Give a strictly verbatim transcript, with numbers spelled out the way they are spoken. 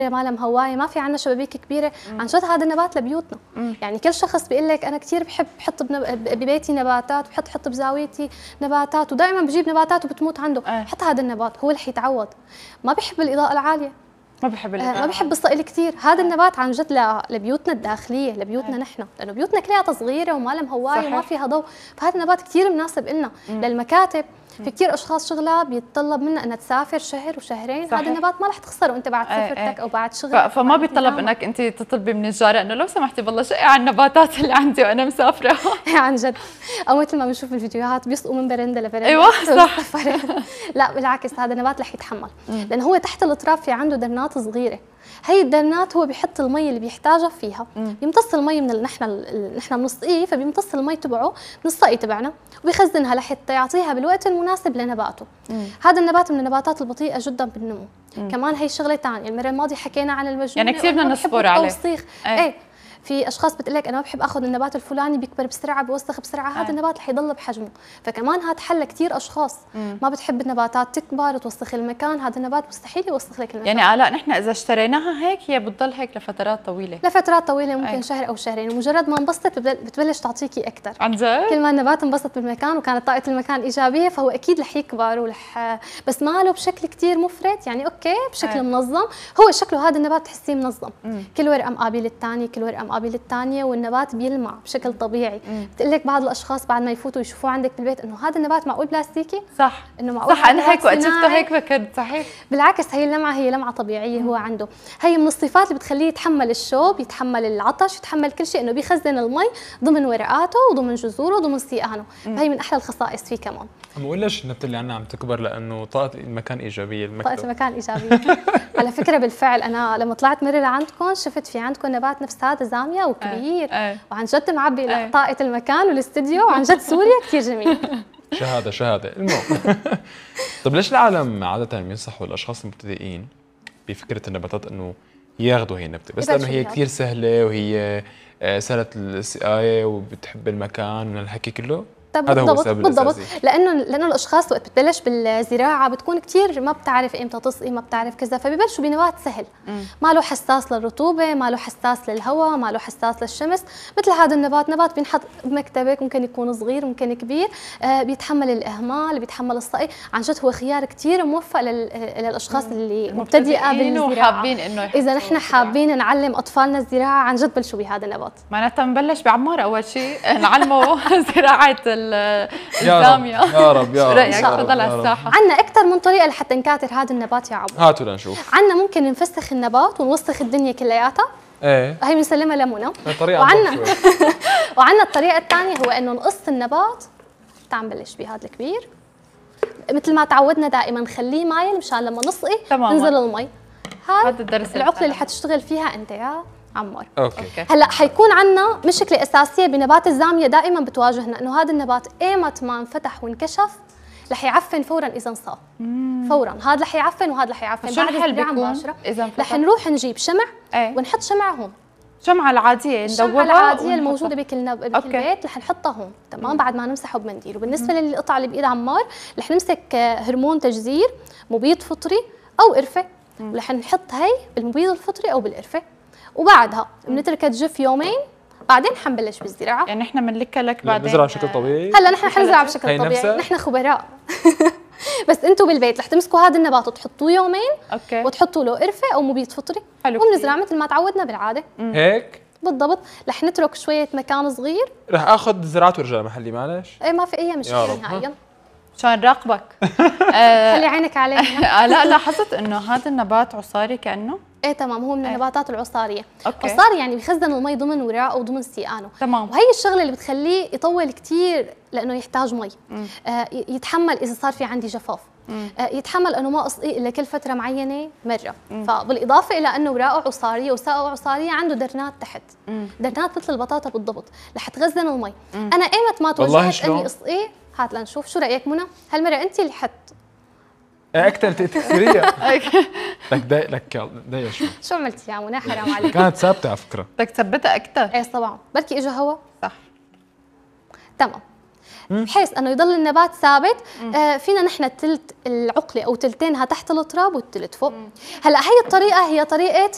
مالها مهوايه، ما في عندنا شبابيك كبيره، عن جد هذا النبات لبيوتنا. مم. يعني كل شخص بيقول لك انا كثير بحب احط ببيتي نباتات، بحط حط بزاويتي نباتات، ودائما بجيب نباتات وبتموت عنده. أه. حتى هذا النبات هو اللي حيتعوض. ما بحب الاضاءه العاليه، ما بحب الاضاءه آه ما بحب الصقل كثير. هذا النبات عن جد لبيوتنا الداخليه، لبيوتنا أه. نحن، لانه بيوتنا كلها صغيره وما لها مهوايه وما فيها ضوء، فهذا النبات كثير مناسب لنا. للمكاتب في كثير اشخاص شغلها بيتطلب منها انها تسافر شهر وشهرين، هذا النبات ما رح تخسره انت بعد سفرتك او بعد شغل. فما بيتطلب انك انت تطلبي من الجاره انه لو سمحتي والله شقي على النباتات اللي عندي وانا مسافره. عن جد. او مثل ما بنشوف بالفيديوهات بيسقوا من برنده لبرنده. ايوه صح. لا بالعكس، هذا النبات رح يتحمل، لانه هو تحت التراب في عنده درنات صغيره. هي الدرنات هو بيحط المي اللي بيحتاجها فيها، مم. بيمتص المي من نحن نحن بنسقيه، فبيمتص المي تبعه من السقي تبعنا وبيخزنها لحتى يعطيها بالوقت المناسب لنباته. مم. هذا النبات من النباتات البطيئه جدا بالنمو. مم. كمان هي شغله ثانيه، المره الماضيه حكينا عن المجنونه، يعني كثير بدنا نصبر عليه. التوسيخ ايه, ايه. في اشخاص بتقول لك انا ما بحب اخذ النبات الفلاني بيكبر بسرعه بيوسخ بسرعه، هذا النبات رح يضل بحجمه، فكمان هذا حل كثير اشخاص مم. ما بتحب النباتات تكبر وتوسخ المكان، هذا النبات مستحيل يوسخ لك المكان. يعني آلاء نحن اذا اشتريناها هيك هي بتضل هيك لفترات طويله لفترات طويله ممكن أي. شهر او شهرين، ومجرد ما انبسطت بتبلش تعطيكي اكثر. عن جد؟ كل ما النبات انبسط بالمكان وكانت طاقه المكان ايجابيه فهو اكيد رح يكبر ولح، بس ما له بشكل كثير مفرط، يعني اوكي بشكل أي. منظم، هو شكله هذا النبات تحسيه منظم، مم. كل ورقه مقابل الثانيه، كل ورقه مقابل الثانيه، والنبات بيلمع بشكل طبيعي. بتقول لك بعض الاشخاص بعد ما يفوتوا يشوفوه عندك بالبيت انه هذا النبات معقول بلاستيكي؟ صح انه معقول صح. انا هيك وقت شفته هيك فكرت صحيح. بالعكس هي اللمعه هي لمعه طبيعيه. مم. هو عنده هي من الصفات اللي بتخليه يتحمل الشوب، يتحمل العطش، يتحمل كل شيء، انه بيخزن المي ضمن ورقاته وضمن جذوره وضمن سيقانه، فهي من احلى الخصائص فيه كمان. عم بقول ليش النبته اللي عنا عم تكبر؟ لانه طاقه المكان ايجابيه. المكتب طاقه المكان ايجابيه. على فكره بالفعل انا لما طلعت مره لعندكم شفت في عندكم نبات نفس هذا زاميه وكبير، أي. وعن جد معبي أي. طاقه المكان والاستديو، وعن جد سوريا كثير جميل. شهاده شهاده. المهم طيب ليش العالم عاده ينصحوا الاشخاص المبتدئين بفكره النباتات انه ياخذوا هي النبته؟ بس لانه هي كثير سهله وهي سهله السقايه وبتحب المكان من الحكي كله؟ هذا هو السبب بالضبط. لانه لانه الاشخاص وقت بتبلش بالزراعه بتكون كثير ما بتعرف امتى تسقي، ما بتعرف كذا، فبيبلشوا بنبات سهل، مم. ما له حساس للرطوبه، ما له حساس للهواء، ما له حساس للشمس. مثل هذا النبات نبات بينحط بمكتبك، ممكن يكون صغير ممكن كبير، آه بيتحمل الاهمال، بيتحمل السقي، عن جد هو خيار كثير موفق للاشخاص مم. اللي مبتدئه بالزراعه. وحابين انه اذا نحن حابين نعلم اطفالنا الزراعه عن جد بلشوا بهذا النبات. معناتها نبلش بعمار اول شيء نعلمه زراعه الزامية. يا رب يا رب. رأيك تفضل على الساحة. عندنا أكثر من طريقة لحتى نكاثر هذا النبات يا عبو. هاتوا لنشوف. عندنا ممكن نفسخ النبات ونوسخ الدنيا كلياتها. ايه. هي بنسلمها لمنى. طريقة. وعندنا وعندنا الطريقة الثانية هو إنه نقص النبات. تعال نبلش بهذا الكبير. مثل ما تعودنا دائما نخليه مايل مشان لما نسقي تنزل المي. هذا الدرس العقلة اللي حتشتغل فيها أنت يا عمار. اوكي. هلا حيكون عندنا مشكله اساسيه بنبات الزاميه دائما بتواجهنا، انه هذا النبات ايمت ما انفتح وانكشف رح يعفن فورا اذا انصاب. فورا هذا رح يعفن وهذا رح يعفن. بعد الزراعه مباشره اذا رح نروح نجيب شمع ايه؟ ونحط شمع هون. شمعة العادية الشمعة العادية الموجودة بكل نب... بكل بيت رح نحطها هون، تمام؟ بعد ما نمسحه بمنديل. وبالنسبة للقطعة اللي بإيد عمار رح نمسك هرمون تجذير، مبيض فطري أو قرفة، ورح نحط هي بالمبيض الفطري أو بالقرفة، وبعدها بنتركها تجف يومين، بعدين حنبلش بالزراعه. يعني نحن بنلكها لك بعدين نزرع بشكل طبيعي؟ هلا نحن حنزرع بشكل طبيعي، نحن خبراء. بس انتم بالبيت رح تمسكوا هذا النبات وتحطوه يومين، اوكي، وتحطوا له قرفه او مبيض فطري، وبنزرع مثل ما تعودنا بالعاده. مم. هيك؟ بالضبط. رح نترك شويه مكان صغير، رح اخذ زراعته وارجع محلي معلش؟ ايه ما في اي مشكله نهائيا. مشان نراقبك. خلي عينك علينا. لا لاحظت انه هذا النبات عصاري كانه؟ ايه تمام، هو من النباتات العصاريه. أوكي. عصاري يعني بيخزن المي ضمن وراءه وضمن سيقانه. تمام. وهي الشغله اللي بتخليه يطول كثير لانه يحتاج مي. آه يتحمل اذا صار في عندي جفاف. آه يتحمل انه ما اسقيه الا كل فتره معينه مره. مم. فبالاضافه الى انه وراءه عصاريه وساقه عصاريه عنده درنات تحت. مم. درنات مثل البطاطا بالضبط رح تخزن المي. مم. انا ايمت ما توجهت اني اسقيه، هات لنشوف شو رايك منى؟ هالمره انت اللي حط اكثر تاثيريه. لك داي لك داي شو شو عملتي يا منى؟ حرام عليك. كانت ثابته على فكره. بدك تثبتها اكثر. ايه طبعا، بركي اجى هوا. صح تمام. بحيث انه يضل النبات ثابت. آه فينا نحن الثلث العقله او ثلثينها تحت التراب والثلث فوق. مم. هلا هي الطريقه هي طريقه